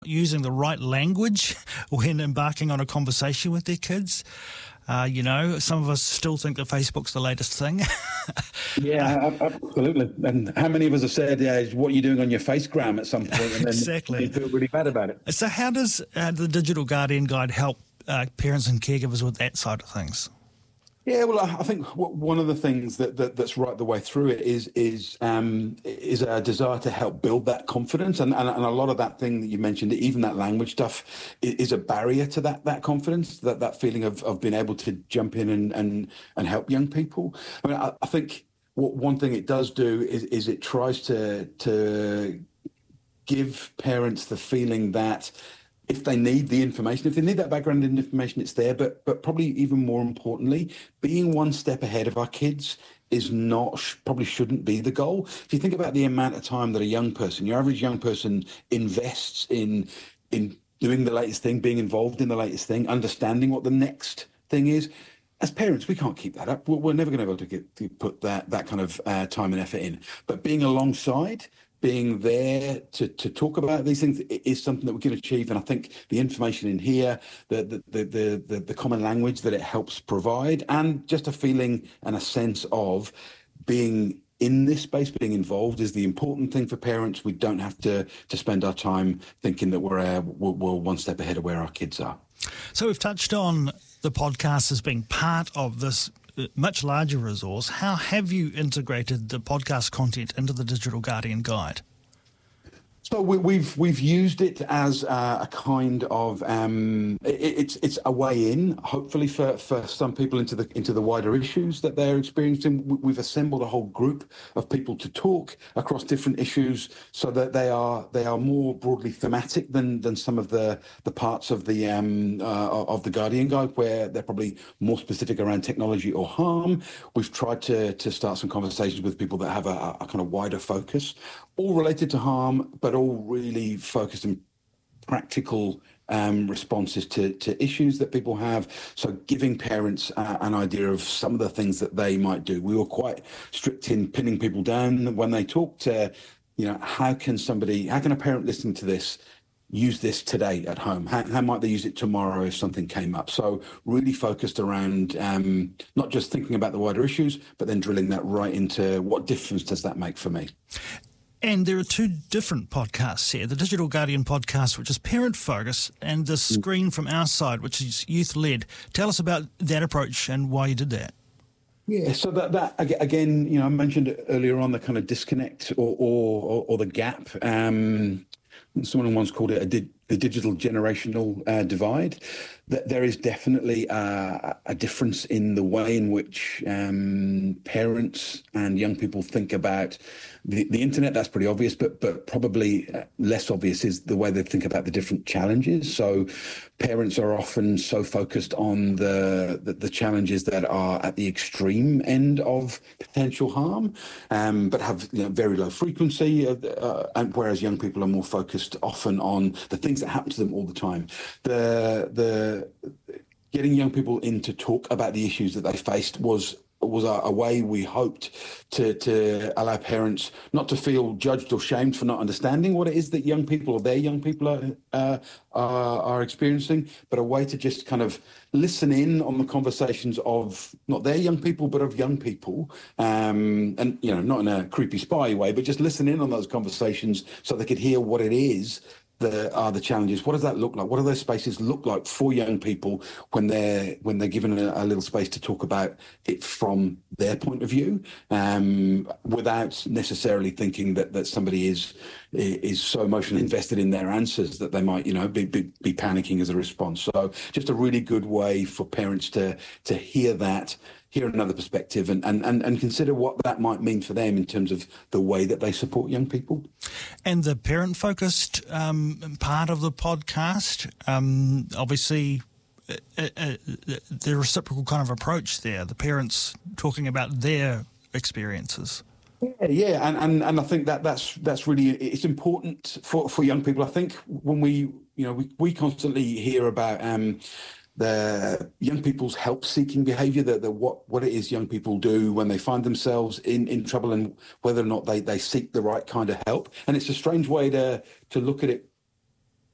using the right language when embarking on a conversation with their kids. Some of us still think that Facebook's the latest thing. Yeah, absolutely. And how many of us have said, what are you doing on your Facegram at some point? And then Exactly. you feel really bad about it. So how does the Digital Guardian Guide help parents and caregivers with that side of things? Yeah, well, I think one of the things that's right the way through it is a desire to help build that confidence, and a lot of that thing that you mentioned, even that language stuff, is a barrier to that confidence, that feeling of being able to jump in and help young people. I mean, I think one thing it does do is it tries to give parents the feeling that if they need the information, if they need that background information, it's there. But probably even more importantly, being one step ahead of our kids probably shouldn't be the goal. If you think about the amount of time that your average young person invests in doing the latest thing, being involved in the latest thing, understanding what the next thing is. As parents, we can't keep that up. We're never going to be able to put that kind of time and effort in. But being alongside, being there to talk about these things is something that we can achieve. And I think the information in here, the common language that it helps provide, and just a feeling and a sense of being in this space, being involved, is the important thing for parents. We don't have to spend our time thinking that we're one step ahead of where our kids are. So we've touched on the podcast as being part of this much larger resource. How have you integrated the podcast content into the Digital Guardian Guide? So we've used it as a kind of it's a way in, hopefully for some people into the wider issues that they're experiencing. We've assembled a whole group of people to talk across different issues, so that they are more broadly thematic than some of the parts of the Guardian Guide, where they're probably more specific around technology or harm. We've tried to start some conversations with people that have a kind of wider focus, all related to harm, but all really focused on practical responses to issues that people have. So giving parents an idea of some of the things that they might do. We were quite strict in pinning people down when they talked to, how can a parent listening to this use this today at home? How might they use it tomorrow if something came up? So really focused around not just thinking about the wider issues, but then drilling that right into what difference does that make for me? And there are two different podcasts here. The Digital Guardian podcast, which is parent-focused, and the Screen from Our Side, which is youth-led. Tell us about that approach and why you did that. Yeah, so that again, I mentioned earlier on the kind of disconnect or the gap. Someone once called it the digital generational divide. That there is definitely a difference in the way in which parents and young people think about the internet. That's pretty obvious, but probably less obvious is the way they think about the different challenges. So parents are often so focused on the challenges that are at the extreme end of potential harm, but have very low frequency, and whereas young people are more focused often on the things that happen to them all the time. The getting young people in to talk about the issues that they faced was a way we hoped to allow parents not to feel judged or shamed for not understanding what it is that young people or their young people are experiencing, but a way to just kind of listen in on the conversations of not their young people, but of young people, and not in a creepy spy way, but just listen in on those conversations so they could hear what it is that are the challenges. What does that look like? What do those spaces look like for young people when they're given a little space to talk about it from their point of view, without necessarily thinking that somebody is so emotionally invested in their answers that they might be panicking as a response. So just a really good way for parents to hear another perspective and consider what that might mean for them in terms of the way that they support young people. And the parent-focused part of the podcast, obviously the reciprocal kind of approach there, the parents talking about their experiences. Yeah, and I think that's really, it's important for young people. I think when we constantly hear about the young people's help-seeking behaviour, what it is young people do when they find themselves in trouble, and whether or not they seek the right kind of help. And it's a strange way to look at it